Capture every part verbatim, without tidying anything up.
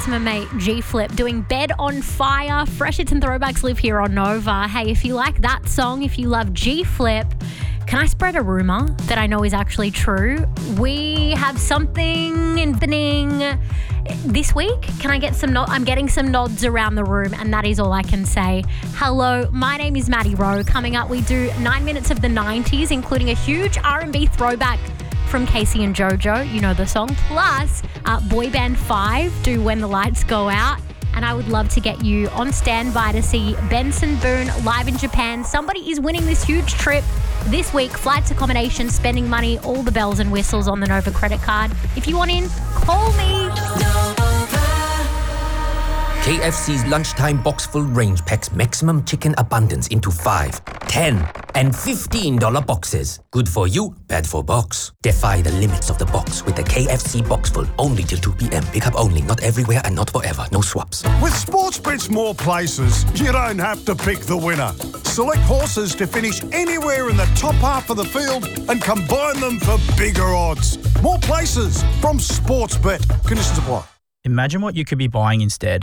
That's my mate G-Flip doing Bed on Fire. Fresh Hits and Throwbacks live here on Nova. Hey, if you like that song, if you love G-Flip, can I spread a rumour that I know is actually true? We have something happening this week. Can I get some nods? I'm getting some nods around the room, and that is all I can say. Hello, my name is Maddie Rowe. Coming up, we do nine minutes of the nineties, including a huge R and B throwback from Casey and JoJo. You know the song. Plus, uh, Boy Band five do When the Lights Go Out. And I would love to get you on standby to see Benson Boone live in Japan. Somebody is winning this huge trip this week. Flights, accommodation, spending money, all the bells and whistles on the Nova credit card. If you want in, call me. K F C's lunchtime box full range packs maximum chicken abundance into five, ten, and fifteen dollar boxes. Good for you, bad for box. Defy the limits of the box with the K F C box full only till two p.m. Pick up only, not everywhere and not forever. No swaps. With Sportsbet's more places, you don't have to pick the winner. Select horses to finish anywhere in the top half of the field and combine them for bigger odds. More places from Sportsbet. Conditions apply. Imagine what you could be buying instead.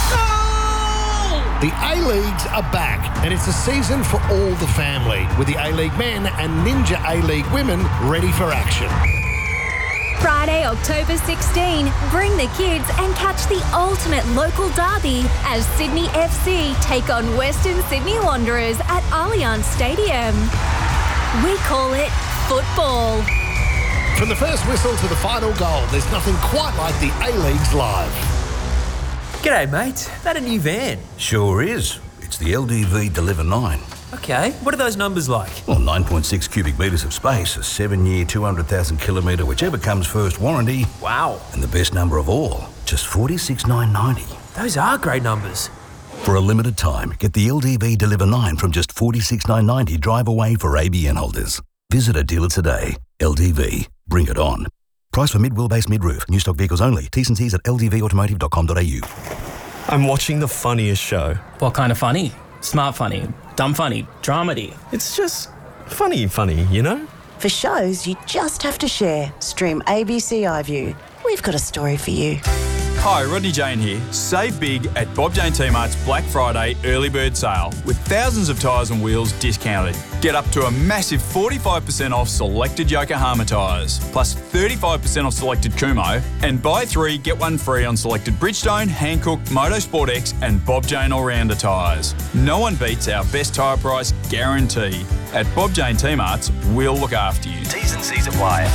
The A-Leagues are back, and it's a season for all the family, with the A-League men and Ninja A-League women ready for action. Friday, October sixteenth, bring the kids and catch the ultimate local derby as Sydney F C take on Western Sydney Wanderers at Allianz Stadium. We call it football. From the first whistle to the final goal, there's nothing quite like the A-Leagues live. G'day, mate. That a new van? Sure is. It's the L D V Deliver nine. Okay, what are those numbers like? Well, nine point six cubic metres of space, a seven-year, two hundred thousand kilometre, whichever comes first warranty. Wow. And the best number of all, just forty-six thousand nine hundred ninety. Those are great numbers. For a limited time, get the L D V Deliver nine from just forty-six thousand nine hundred ninety drive away for A B N holders. Visit a dealer today. L D V. Bring it on. Price for mid-wheelbase, mid-roof. New stock vehicles only. T's and C's at l d v automotive dot com dot a u. I'm watching the funniest show. What kind of funny? Smart funny, dumb funny, dramedy. It's just funny, funny, you know? For shows you just have to share, stream A B C iView. We've got a story for you. Hi, Rodney Jane here. Save big at Bob Jane T-Mart's Black Friday early bird sale with thousands of tyres and wheels discounted. Get up to a massive forty-five percent off selected Yokohama tyres, plus thirty-five percent off selected Kumo, and buy three, get one free on selected Bridgestone, Hankook, Motorsport X and Bob Jane All-Rounder tyres. No one beats our best tyre price guarantee. At Bob Jane T-Mart's, we'll look after you. T's and C's apply.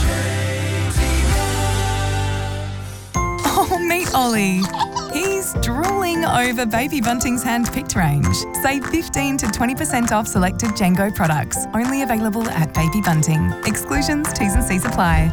Oh, meet Ollie. He's drooling over Baby Bunting's hand-picked range. Save fifteen to twenty percent off selected Django products. Only available at Baby Bunting. Exclusions, T's and C's apply.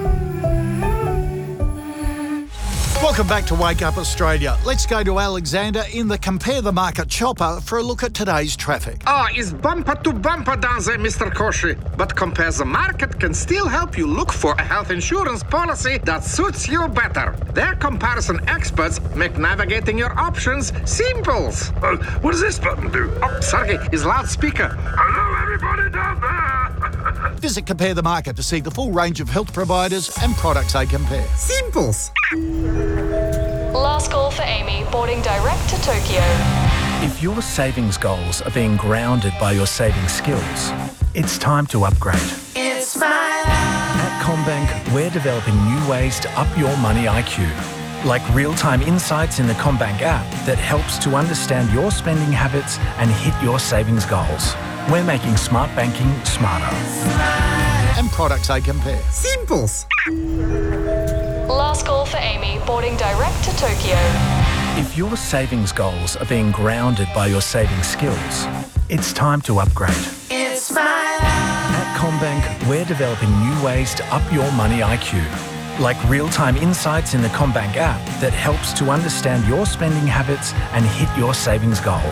Welcome back to Wake Up Australia. Let's go to Alexander in the Compare the Market chopper for a look at today's traffic. Ah, it's bumper to bumper down there, Mister Koshi. But Compare the Market can still help you look for a health insurance policy that suits you better. Their comparison experts make navigating your options simple. Uh, what does this button do? Oh, sorry, it's loudspeaker. Hello, everybody down there. Visit Compare the Market to see the full range of health providers and products they compare. Simples. Last call for Amy, boarding direct to Tokyo. If your savings goals are being grounded by your saving skills, it's time to upgrade. It's my life. At CommBank, we're developing new ways to up your money I Q, like real-time insights in the CommBank app that helps to understand your spending habits and hit your savings goals. We're making smart banking smarter. And products they compare. Simples. Last call for Amy, boarding direct to Tokyo. If your savings goals are being grounded by your saving skills, it's time to upgrade. It's my life. At CommBank, we're developing new ways to up your money I Q, like real-time insights in the CommBank app that helps to understand your spending habits and hit your savings goals.